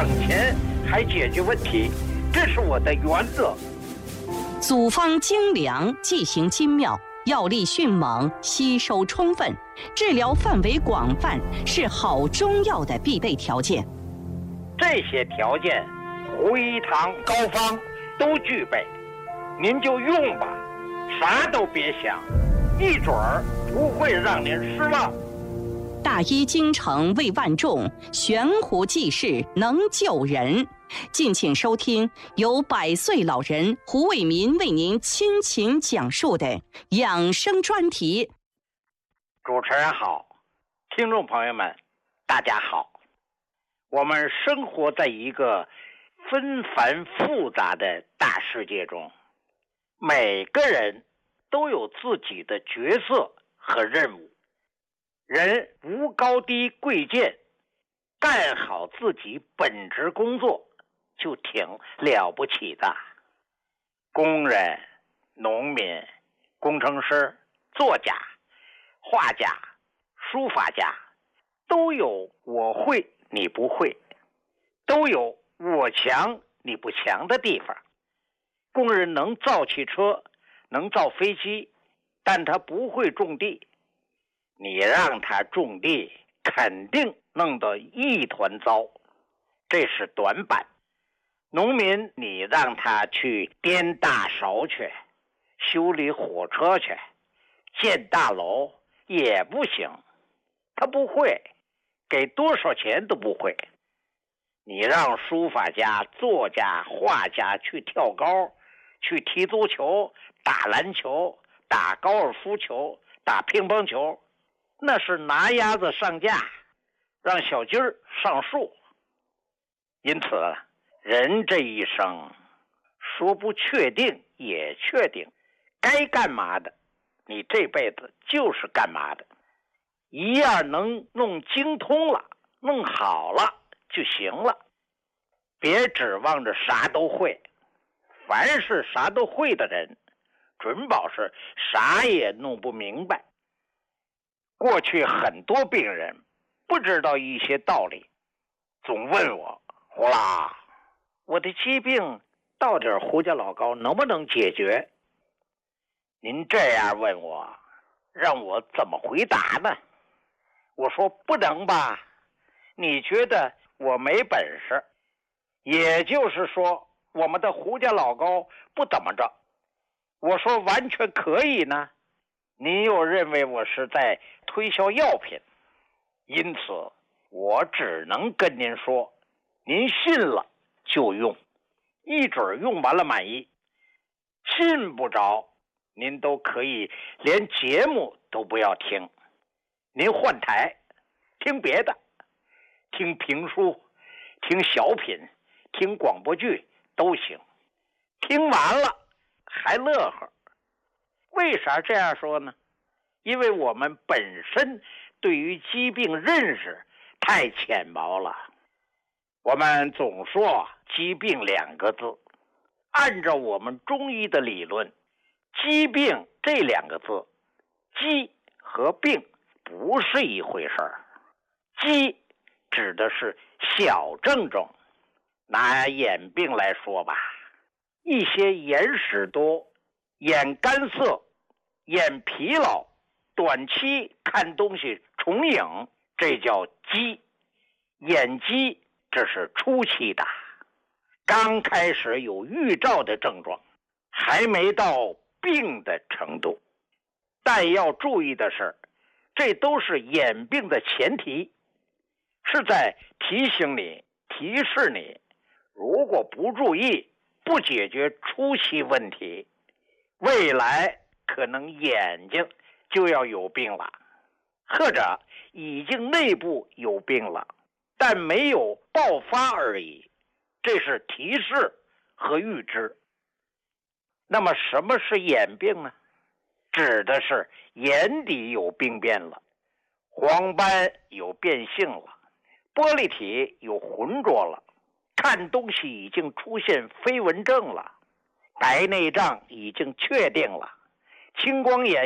省钱还解决问题，这是我的原则。 组方精良，剂型精妙，药力迅猛，吸收充分，治疗范围广泛，是好中药的必备条件。 这些条件，胡一堂膏方都具备，您就用吧，啥都别想，一准儿不会让您失望。 大医精诚为万众，悬壶济世能救人。敬请收听由100岁老人胡伟民为您倾情讲述的养生专题。 主持人好，听众朋友们，大家好。我们生活在一个纷繁复杂的大世界中，每个人都有自己的角色和任务。人无高低贵贱，干好自己本职工作就挺了不起的。工人、农民、工程师、作家、画家、书法家，都有我会你不会，都有我强你不强的地方。工人能造汽车，能造飞机，但他不会种地。你让他种地，肯定弄得一团糟，这是短板。农民你让他去颠大勺去，修理火车去，建大楼也不行，他不会，给多少钱都不会。你让书法家、作家、画家去跳高，去踢足球、打篮球、打高尔夫球、打乒乓球，那是拿鸭子上架，让小鸡儿上树。因此，人这一生说不确定也确定，该干嘛的，你这辈子就是干嘛的。一样能弄精通了，弄好了就行了。别指望着啥都会，凡是啥都会的人，准保是啥也弄不明白。过去很多病人不知道一些道理，总问我，胡老，我的疾病到底胡家老高能不能解决？您这样问我，让我怎么回答呢？我说不能吧，你觉得我没本事，也就是说我们的胡家老高不怎么着。我说完全可以呢，您又认为我是在推销药品，因此我只能跟您说，您信了就用，一准用完了满意。信不着，您都可以连节目都不要听，您换台听别的，听评书，听小品，听广播剧都行。听完了还乐呵。为啥这样说呢？因为我们本身对于疾病认识太浅薄了。我们总说疾病2个字，按照我们中医的理论，疾病这2个字，疾和病不是一回事儿。疾指的是小症状，拿眼病来说吧，一些眼屎多、眼干涩、眼疲劳、短期看东西重影，这叫疾。眼疾这是初期的，刚开始有预兆的症状，还没到病的程度。但要注意的是，这都是眼病的前提，是在提醒你、提示你，如果不注意，不解决初期问题，未来可能眼睛就要有病了，或者已经内部有病了，但没有爆发而已，这是提示和预知。那么什么是眼病呢？指的是眼底有病变了，黄斑有变性了，玻璃体有浑浊了，看东西已经出现飞蚊症了，白内障已经确定了，青光眼